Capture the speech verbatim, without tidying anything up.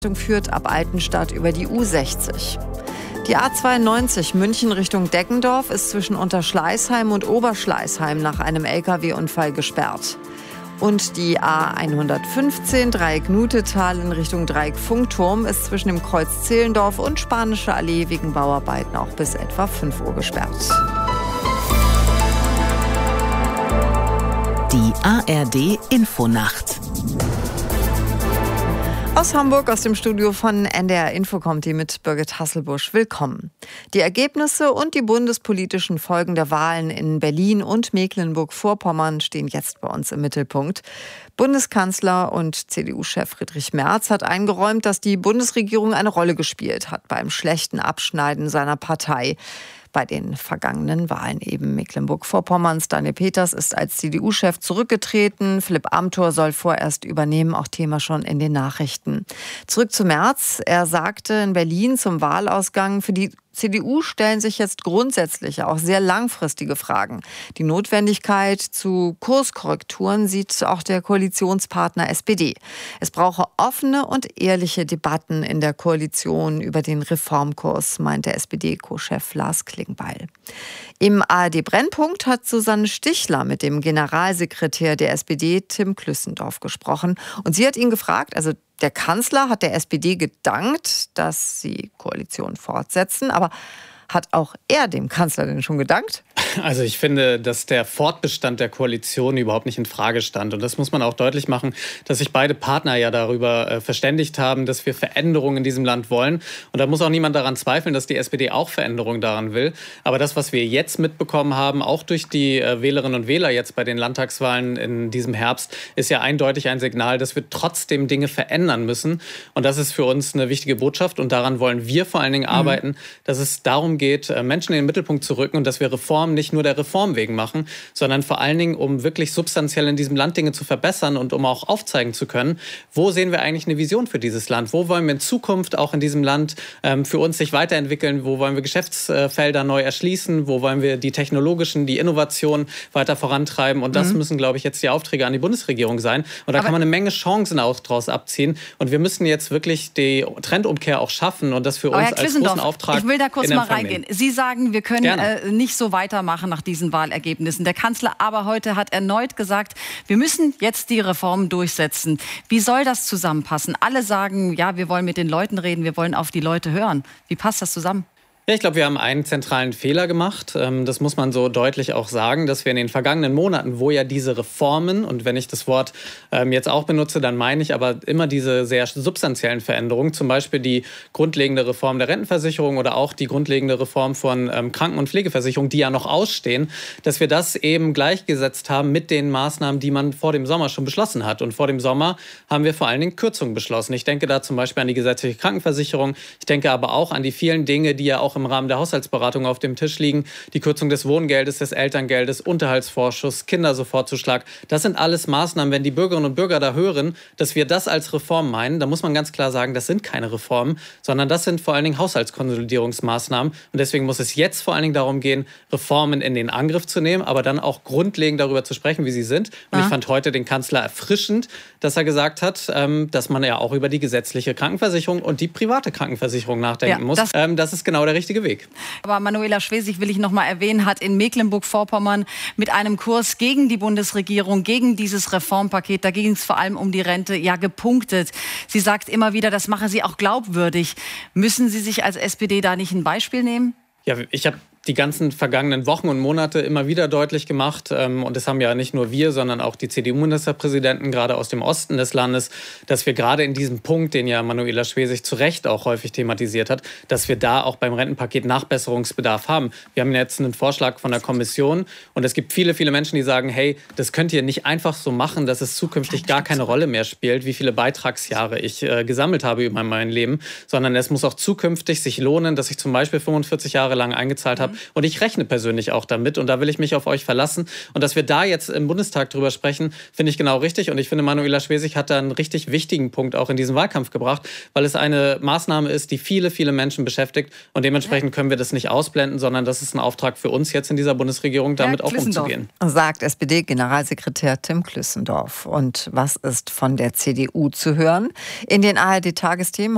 Führt ab Altenstadt über die U sechzig. Die A zweiundneunzig München Richtung Deggendorf ist zwischen Unterschleißheim und Oberschleißheim nach einem L K W-Unfall gesperrt. Und die A hundertfünfzehn Dreieck Nutetal in Richtung Dreieck Funkturm ist zwischen dem Kreuz Zehlendorf und Spanische Allee wegen Bauarbeiten auch bis etwa fünf Uhr gesperrt. Die A R D Infonacht. Aus Hamburg, aus dem Studio von N D R Info kommt die mit Birgit Hasselbusch. Willkommen. Die Ergebnisse und die bundespolitischen Folgen der Wahlen in Berlin und Mecklenburg-Vorpommern stehen jetzt bei uns im Mittelpunkt. Bundeskanzler und C D U-Chef Friedrich Merz hat eingeräumt, dass die Bundesregierung eine Rolle gespielt hat beim schlechten Abschneiden seiner Partei. Bei den vergangenen Wahlen eben Mecklenburg-Vorpommerns. Daniel Peters ist als C D U-Chef zurückgetreten. Philipp Amthor soll vorerst übernehmen, auch Thema schon in den Nachrichten. Zurück zu Merz. Er sagte in Berlin zum Wahlausgang, für die C D U stellen sich jetzt grundsätzliche, auch sehr langfristige Fragen. Die Notwendigkeit zu Kurskorrekturen sieht auch der Koalitionspartner S P D. Es brauche offene und ehrliche Debatten in der Koalition über den Reformkurs, meinte S P D-Co-Chef Lars Klingbeil. Im A R D-Brennpunkt hat Susanne Stichler mit dem Generalsekretär der S P D, Tim Klüssendorf, gesprochen. Und sie hat ihn gefragt, also der Kanzler hat der S P D gedankt, dass sie Koalition fortsetzen, aber hat auch er dem Kanzler denn schon gedankt? Also ich finde, dass der Fortbestand der Koalition überhaupt nicht in Frage stand. Und das muss man auch deutlich machen, dass sich beide Partner ja darüber äh, verständigt haben, dass wir Veränderungen in diesem Land wollen. Und da muss auch niemand daran zweifeln, dass die S P D auch Veränderungen daran will. Aber das, was wir jetzt mitbekommen haben, auch durch die äh, Wählerinnen und Wähler jetzt bei den Landtagswahlen in diesem Herbst, ist ja eindeutig ein Signal, dass wir trotzdem Dinge verändern müssen. Und das ist für uns eine wichtige Botschaft. Und daran wollen wir vor allen Dingen mhm. arbeiten, dass es darum geht, Menschen in den Mittelpunkt zu rücken und dass wir Reformen nicht nur der Reform wegen machen, sondern vor allen Dingen, um wirklich substanziell in diesem Land Dinge zu verbessern und um auch aufzeigen zu können, wo sehen wir eigentlich eine Vision für dieses Land? Wo wollen wir in Zukunft auch in diesem Land ähm, für uns sich weiterentwickeln? Wo wollen wir Geschäftsfelder neu erschließen? Wo wollen wir die technologischen, die Innovationen weiter vorantreiben? Und das mhm. müssen, glaube ich, jetzt die Aufträge an die Bundesregierung sein. Und da Aber kann man eine Menge Chancen auch draus abziehen. Und wir müssen jetzt wirklich die Trendumkehr auch schaffen und das für uns als großen Auftrag ich will da kurz in mal Empfang reingehen. nehmen. Sie sagen, wir können äh, nicht so weitermachen nach diesen Wahlergebnissen. Der Kanzler aber heute hat erneut gesagt, wir müssen jetzt die Reformen durchsetzen. Wie soll das zusammenpassen? Alle sagen, ja, wir wollen mit den Leuten reden, wir wollen auf die Leute hören. Wie passt das zusammen? Ja, ich glaube, wir haben einen zentralen Fehler gemacht. Das muss man so deutlich auch sagen, dass wir in den vergangenen Monaten, wo ja diese Reformen, und wenn ich das Wort jetzt auch benutze, dann meine ich aber immer diese sehr substanziellen Veränderungen, zum Beispiel die grundlegende Reform der Rentenversicherung oder auch die grundlegende Reform von Kranken- und Pflegeversicherung, die ja noch ausstehen, dass wir das eben gleichgesetzt haben mit den Maßnahmen, die man vor dem Sommer schon beschlossen hat. Und vor dem Sommer haben wir vor allen Dingen Kürzungen beschlossen. Ich denke da zum Beispiel an die gesetzliche Krankenversicherung. Ich denke aber auch an die vielen Dinge, die ja auch im Rahmen der Haushaltsberatung auf dem Tisch liegen. Die Kürzung des Wohngeldes, des Elterngeldes, Unterhaltsvorschuss, Kindersofortzuschlag. Das sind alles Maßnahmen. Wenn die Bürgerinnen und Bürger da hören, dass wir das als Reform meinen, dann muss man ganz klar sagen, das sind keine Reformen, sondern das sind vor allen Dingen Haushaltskonsolidierungsmaßnahmen. Und deswegen muss es jetzt vor allen Dingen darum gehen, Reformen in den Angriff zu nehmen, aber dann auch grundlegend darüber zu sprechen, wie sie sind. Und ah. ich fand heute den Kanzler erfrischend, dass er gesagt hat, dass man ja auch über die gesetzliche Krankenversicherung und die private Krankenversicherung nachdenken ja, muss. Das, das ist genau der richtige Weg. Aber Manuela Schwesig, will ich noch mal erwähnen, hat in Mecklenburg-Vorpommern mit einem Kurs gegen die Bundesregierung, gegen dieses Reformpaket, da ging es vor allem um die Rente, ja gepunktet. Sie sagt immer wieder, das mache sie auch glaubwürdig. Müssen Sie sich als S P D da nicht ein Beispiel nehmen? Ja, ich habe die ganzen vergangenen Wochen und Monate immer wieder deutlich gemacht, ähm, und das haben ja nicht nur wir, sondern auch die C D U-Ministerpräsidenten, gerade aus dem Osten des Landes, dass wir gerade in diesem Punkt, den ja Manuela Schwesig zu Recht auch häufig thematisiert hat, dass wir da auch beim Rentenpaket Nachbesserungsbedarf haben. Wir haben jetzt einen Vorschlag von der Kommission und es gibt viele, viele Menschen, die sagen, hey, das könnt ihr nicht einfach so machen, dass es zukünftig gar keine Rolle mehr spielt, wie viele Beitragsjahre ich äh, gesammelt habe über mein Leben, sondern es muss auch zukünftig sich lohnen, dass ich zum Beispiel fünfundvierzig Jahre lang eingezahlt habe. Und ich rechne persönlich auch damit und da will ich mich auf euch verlassen. Und dass wir da jetzt im Bundestag drüber sprechen, finde ich genau richtig. Und ich finde, Manuela Schwesig hat da einen richtig wichtigen Punkt auch in diesen Wahlkampf gebracht, weil es eine Maßnahme ist, die viele, viele Menschen beschäftigt. Und dementsprechend können wir das nicht ausblenden, sondern das ist ein Auftrag für uns jetzt in dieser Bundesregierung, damit auch umzugehen. Sagt S P D-Generalsekretär Tim Klüssendorf. Und was ist von der C D U zu hören? In den A R D-Tagesthemen